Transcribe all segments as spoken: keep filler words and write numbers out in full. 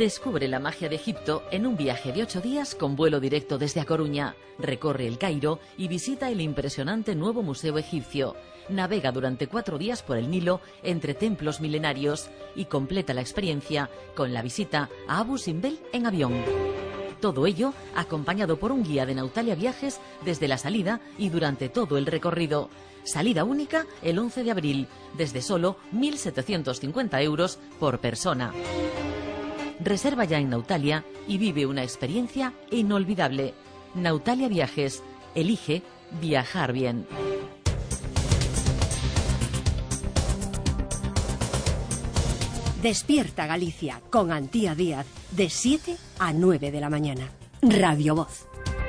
Descubre la magia de Egipto en un viaje de ocho días con vuelo directo desde A Coruña. Recorre el Cairo y visita el impresionante nuevo Museo Egipcio. Navega durante cuatro días por el Nilo entre templos milenarios y completa la experiencia con la visita a Abu Simbel en avión. Todo ello acompañado por un guía de Nautalia Viajes desde la salida y durante todo el recorrido. Salida única el once de abril, desde solo mil setecientos cincuenta euros por persona. Reserva ya en Nautalia y vive una experiencia inolvidable. Nautalia Viajes. Elige viajar bien. Despierta Galicia con Antía Díaz de siete a nueve de la mañana. Radio Voz.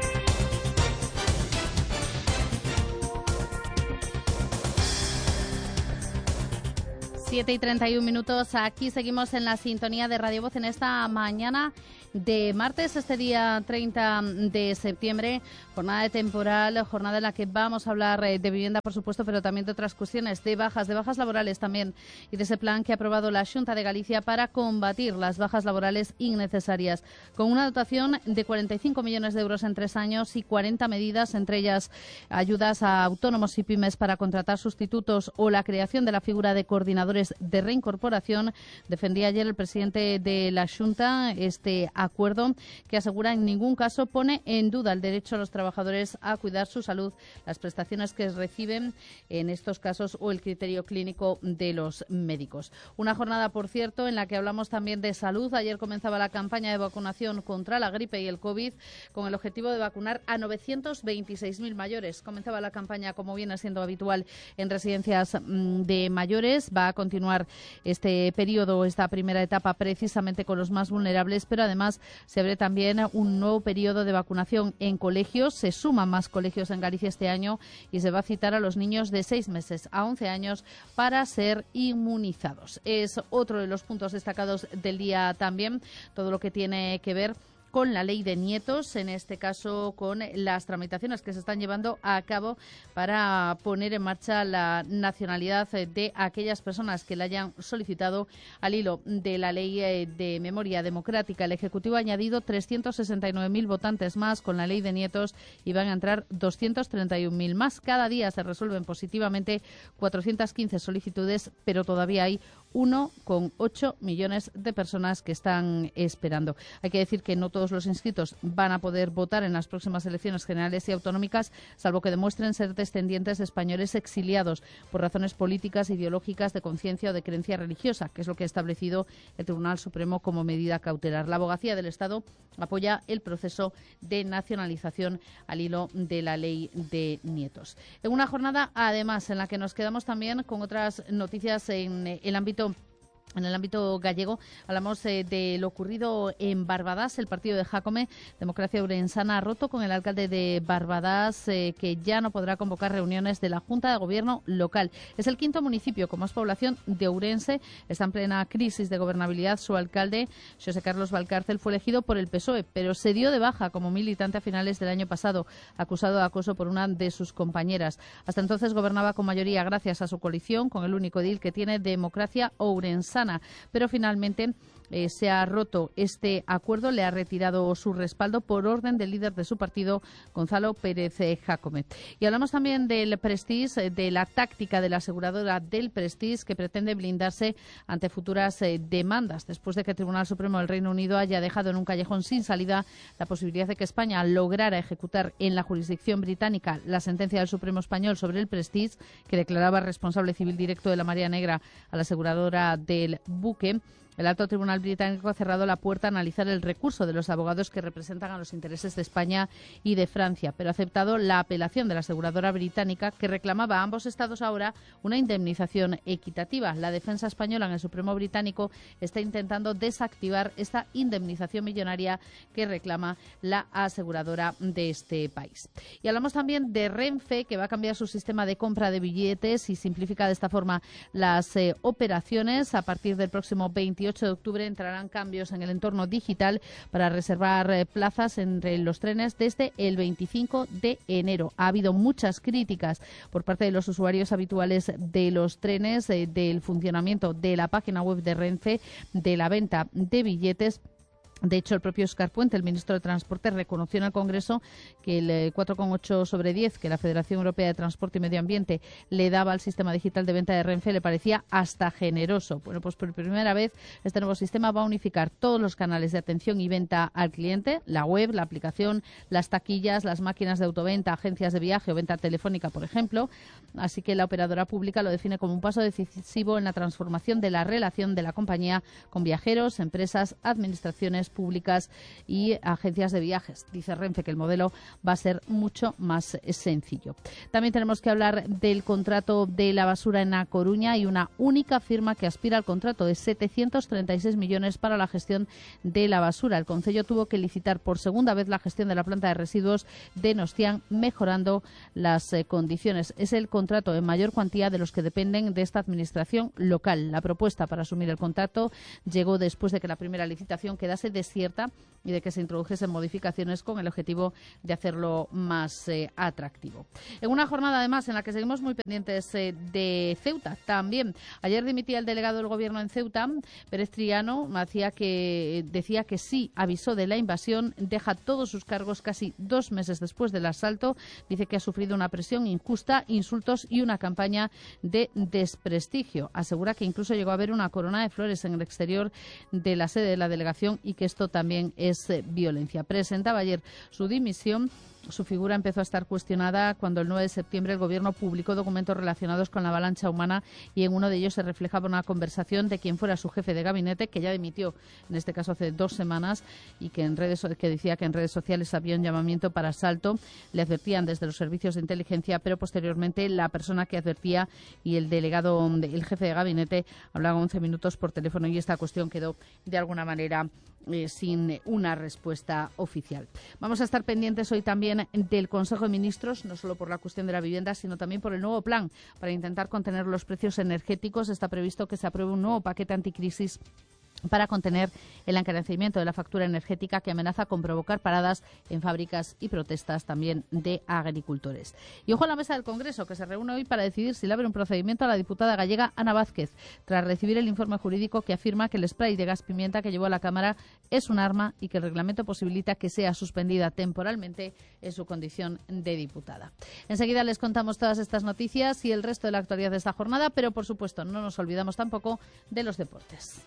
siete y treinta y un minutos, aquí seguimos en la sintonía de Radio Voz en esta mañana de martes, este día treinta de septiembre, jornada de temporal, jornada en la que vamos a hablar de vivienda, por supuesto, pero también de otras cuestiones, de bajas, de bajas laborales también, y de ese plan que ha aprobado la Xunta de Galicia para combatir las bajas laborales innecesarias, con una dotación de cuarenta y cinco millones de euros en tres años y cuarenta medidas, entre ellas ayudas a autónomos y pymes para contratar sustitutos o la creación de la figura de coordinadores de reincorporación. Defendía ayer el presidente de la Xunta este acuerdo que asegura en ningún caso pone en duda el derecho a los trabajadores a cuidar su salud, las prestaciones que reciben en estos casos o el criterio clínico de los médicos. Una jornada, por cierto, en la que hablamos también de salud. Ayer comenzaba la campaña de vacunación contra la gripe y el COVID con el objetivo de vacunar a novecientos veintiséis mil mayores. Comenzaba la campaña, como viene siendo habitual, en residencias de mayores. Va a continuar este periodo, esta primera etapa, precisamente con los más vulnerables, pero además se abre también un nuevo periodo de vacunación en colegios. Se suman más colegios en Galicia este año y se va a citar a los niños de seis meses a once años para ser inmunizados. Es otro de los puntos destacados del día también, todo lo que tiene que ver con la ley de nietos, en este caso con las tramitaciones que se están llevando a cabo para poner en marcha la nacionalidad de aquellas personas que la hayan solicitado al hilo de la ley de memoria democrática. El Ejecutivo ha añadido trescientos sesenta y nueve mil votantes más con la ley de nietos y van a entrar doscientos treinta y un mil más. Cada día se resuelven positivamente cuatrocientas quince solicitudes, pero todavía hay uno coma ocho millones de personas que están esperando. Hay que decir que no todos los inscritos van a poder votar en las próximas elecciones generales y autonómicas, salvo que demuestren ser descendientes de españoles exiliados por razones políticas, ideológicas, de conciencia o de creencia religiosa, que es lo que ha establecido el Tribunal Supremo como medida cautelar. La Abogacía del Estado apoya el proceso de nacionalización al hilo de la ley de nietos. En una jornada, además, en la que nos quedamos también con otras noticias en el ámbito En el ámbito gallego, hablamos eh, de lo ocurrido en Barbadas. El partido de Jácome, Democracia Ourensana, ha roto con el alcalde de Barbadas, eh, que ya no podrá convocar reuniones de la Junta de Gobierno local. Es el quinto municipio con más población de Ourense. Está en plena crisis de gobernabilidad. Su alcalde, José Carlos Valcárcel, fue elegido por el P S O E, pero se dio de baja como militante a finales del año pasado, acusado de acoso por una de sus compañeras. Hasta entonces gobernaba con mayoría gracias a su coalición con el único edil que tiene, Democracia Ourensana. Pero finalmente eh, se ha roto este acuerdo, le ha retirado su respaldo por orden del líder de su partido, Gonzalo Pérez eh, Jácome. Y hablamos también del Prestige, de la táctica de la aseguradora del Prestige, que pretende blindarse ante futuras eh, demandas, después de que el Tribunal Supremo del Reino Unido haya dejado en un callejón sin salida la posibilidad de que España lograra ejecutar en la jurisdicción británica la sentencia del Supremo español sobre el Prestige, que declaraba responsable civil directo de la Marea Negra a la aseguradora del buque. El alto tribunal británico ha cerrado la puerta a analizar el recurso de los abogados que representan a los intereses de España y de Francia, pero ha aceptado la apelación de la aseguradora británica, que reclamaba a ambos estados ahora una indemnización equitativa. La defensa española en el Supremo británico está intentando desactivar esta indemnización millonaria que reclama la aseguradora de este país. Y hablamos también de Renfe, que va a cambiar su sistema de compra de billetes y simplifica de esta forma las eh, operaciones. A partir del próximo veintiocho de octubre entrarán cambios en el entorno digital para reservar eh, plazas entre los trenes desde el veinticinco de enero. Ha habido muchas críticas por parte de los usuarios habituales de los trenes, eh, del funcionamiento de la página web de Renfe, de la venta de billetes, De hecho, el propio Óscar Puente, el ministro de Transporte, reconoció en el Congreso que el cuatro coma ocho sobre diez que la Federación Europea de Transporte y Medio Ambiente le daba al sistema digital de venta de Renfe le parecía hasta generoso. Bueno, pues por primera vez este nuevo sistema va a unificar todos los canales de atención y venta al cliente, la web, la aplicación, las taquillas, las máquinas de autoventa, agencias de viaje o venta telefónica, por ejemplo. Así que la operadora pública lo define como un paso decisivo en la transformación de la relación de la compañía con viajeros, empresas, administraciones públicas y agencias de viajes. Dice Renfe que el modelo va a ser mucho más sencillo. También tenemos que hablar del contrato de la basura en A Coruña y una única firma que aspira al contrato de setecientos treinta y seis millones para la gestión de la basura. El Concello tuvo que licitar por segunda vez la gestión de la planta de residuos de Nostián, mejorando las eh, condiciones. Es el contrato en mayor cuantía de los que dependen de esta administración local. La propuesta para asumir el contrato llegó después de que la primera licitación quedase de cierta y de que se introdujesen modificaciones con el objetivo de hacerlo más eh, atractivo. En una jornada, además, en la que seguimos muy pendientes eh, de Ceuta también. Ayer dimitía el delegado del Gobierno en Ceuta, Pérez Triano, hacía que, decía que sí avisó de la invasión, deja todos sus cargos casi dos meses después del asalto. Dice que ha sufrido una presión injusta, insultos y una campaña de desprestigio. Asegura que incluso llegó a haber una corona de flores en el exterior de la sede de la delegación y que esto también es eh, violencia. Presentaba ayer su dimisión. Su figura empezó a estar cuestionada cuando el nueve de septiembre el Gobierno publicó documentos relacionados con la avalancha humana y en uno de ellos se reflejaba una conversación de quien fuera su jefe de gabinete, que ya dimitió, en este caso hace dos semanas, y que, en redes, que decía que en redes sociales había un llamamiento para asalto. Le advertían desde los servicios de inteligencia, pero posteriormente la persona que advertía y el delegado, el jefe de gabinete, hablaban once minutos por teléfono y esta cuestión quedó de alguna manera Eh, sin una respuesta oficial. Vamos a estar pendientes hoy también del Consejo de Ministros, no solo por la cuestión de la vivienda, sino también por el nuevo plan para intentar contener los precios energéticos. Está previsto que se apruebe un nuevo paquete anticrisis para contener el encarecimiento de la factura energética que amenaza con provocar paradas en fábricas y protestas también de agricultores. Y ojo a la mesa del Congreso, que se reúne hoy para decidir si le abre un procedimiento a la diputada gallega Ana Vázquez, tras recibir el informe jurídico que afirma que el spray de gas pimienta que llevó a la Cámara es un arma y que el reglamento posibilita que sea suspendida temporalmente en su condición de diputada. Enseguida les contamos todas estas noticias y el resto de la actualidad de esta jornada, pero por supuesto no nos olvidamos tampoco de los deportes.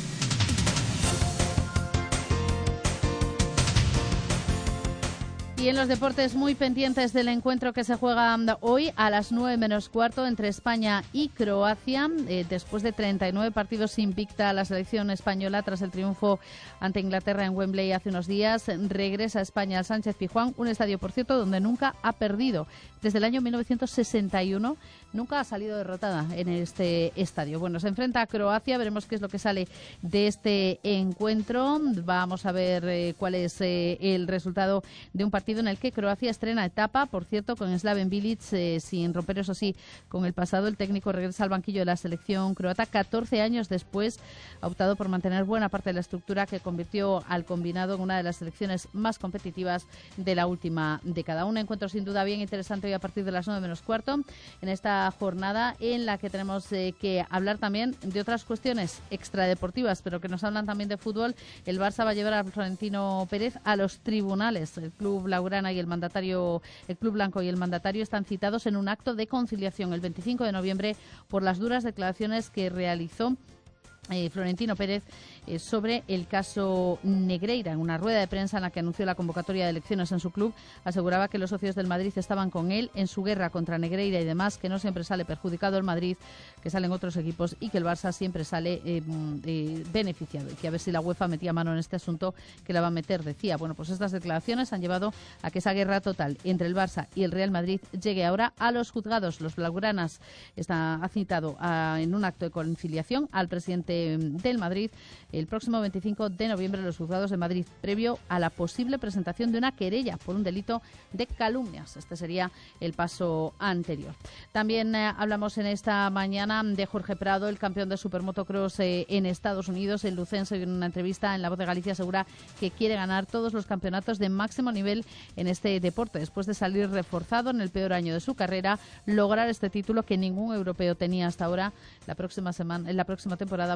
Y en los deportes, muy pendientes del encuentro que se juega hoy a las nueve menos cuarto entre España y Croacia. Eh, después de treinta y nueve partidos invicta la selección española tras el triunfo ante Inglaterra en Wembley hace unos días, regresa a España al Sánchez Pizjuán, un estadio, por cierto, donde nunca ha perdido. Desde el año mil novecientos sesenta y uno nunca ha salido derrotada en este estadio. Bueno, se enfrenta a Croacia, veremos qué es lo que sale de este encuentro. Vamos a ver eh, cuál es eh, el resultado de un partido en el que Croacia estrena etapa, por cierto, con Slaven Bilic, eh, sin romper, eso sí, con el pasado. El técnico regresa al banquillo de la selección croata catorce años después. Ha optado por mantener buena parte de la estructura que convirtió al combinado en una de las selecciones más competitivas de la última década. Un encuentro sin duda bien interesante hoy a partir de las nueve menos cuarto en esta jornada en la que tenemos eh, que hablar también de otras cuestiones extradeportivas, pero que nos hablan también de fútbol. El Barça va a llevar a Florentino Pérez a los tribunales. El club Blaugrana y el mandatario, el club blanco y el mandatario están citados en un acto de conciliación el veinticinco de noviembre por las duras declaraciones que realizó Eh, Florentino Pérez eh, sobre el caso Negreira. En una rueda de prensa en la que anunció la convocatoria de elecciones en su club, aseguraba que los socios del Madrid estaban con él en su guerra contra Negreira y demás, que no siempre sale perjudicado el Madrid, que salen otros equipos y que el Barça siempre sale eh, eh, beneficiado, y que a ver si la UEFA metía mano en este asunto, que la va a meter, decía. Bueno, pues estas declaraciones han llevado a que esa guerra total entre el Barça y el Real Madrid llegue ahora a los juzgados. Los blaugranas está, ha citado a, en un acto de conciliación al presidente del Madrid el próximo veinticinco de noviembre en los juzgados de Madrid, previo a la posible presentación de una querella por un delito de calumnias. Este sería el paso anterior. También eh, hablamos en esta mañana de Jorge Prado, el campeón de supermotocross eh, en Estados Unidos, el lucense, en una entrevista en La Voz de Galicia asegura que quiere ganar todos los campeonatos de máximo nivel en este deporte, después de salir reforzado en el peor año de su carrera, lograr este título que ningún europeo tenía hasta ahora. La próxima semana, en la próxima temporada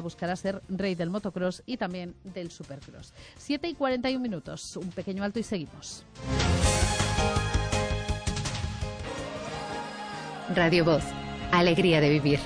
buscará ser rey del motocross y también del supercross. siete y cuarenta y un minutos, un pequeño alto y seguimos. Radio Voz, alegría de vivir.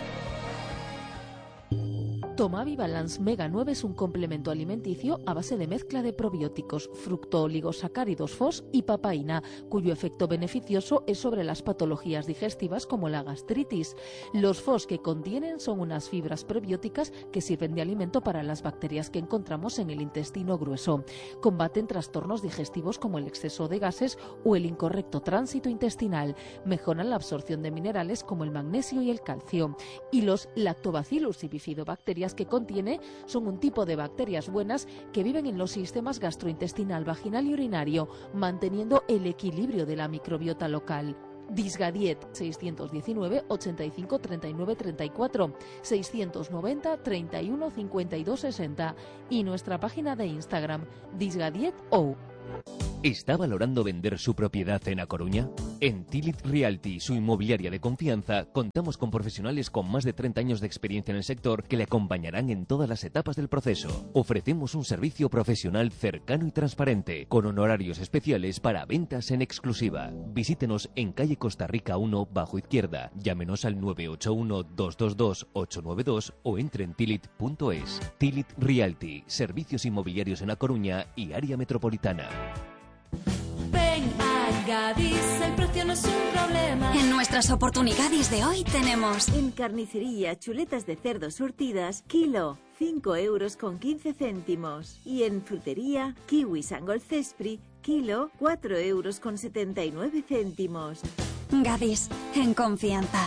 Tomavi Balance Mega nueve es un complemento alimenticio a base de mezcla de probióticos, fructooligosacáridos F O S y papaína, cuyo efecto beneficioso es sobre las patologías digestivas como la gastritis. Los F O S que contienen son unas fibras prebióticas que sirven de alimento para las bacterias que encontramos en el intestino grueso. Combaten trastornos digestivos como el exceso de gases o el incorrecto tránsito intestinal. Mejoran la absorción de minerales como el magnesio y el calcio. Y los Lactobacillus y bifidobacterias que contiene son un tipo de bacterias buenas que viven en los sistemas gastrointestinal, vaginal y urinario, manteniendo el equilibrio de la microbiota local. Disgadiet seiscientos diecinueve, ochenta y cinco, treinta y nueve, treinta y cuatro, seiscientos noventa, treinta y uno, cincuenta y dos, sesenta y nuestra página de Instagram, Disgadiet O. ¿Está valorando vender su propiedad en A Coruña? En Tilit Realty, su inmobiliaria de confianza, contamos con profesionales con más de treinta años de experiencia en el sector que le acompañarán en todas las etapas del proceso. Ofrecemos un servicio profesional cercano y transparente, con honorarios especiales para ventas en exclusiva. Visítenos en calle Costa Rica uno, bajo izquierda. Llámenos al nueve ocho uno, dos dos dos, ocho nueve dos o entre en tilit punto es. Tilit Realty, servicios inmobiliarios en A Coruña y área metropolitana. Ven a Gadis, el precio no es un problema. En nuestras oportunidades de hoy tenemos... En carnicería, chuletas de cerdo surtidas, kilo, cinco euros con quince céntimos. Y en frutería, kiwis Angol Cespri, kilo, cuatro euros con setenta y nueve céntimos. Gadis, en confianza.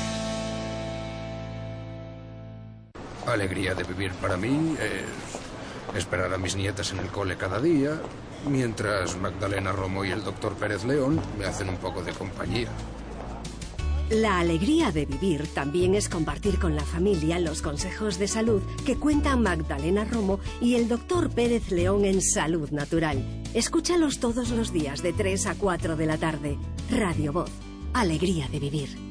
Alegría de vivir para mí es esperar a mis nietas en el cole cada día, mientras Magdalena Romo y el doctor Pérez León me hacen un poco de compañía. La alegría de vivir también es compartir con la familia los consejos de salud que cuentan Magdalena Romo y el doctor Pérez León en Salud Natural. Escúchalos todos los días de tres a cuatro de la tarde. Radio Voz, alegría de vivir.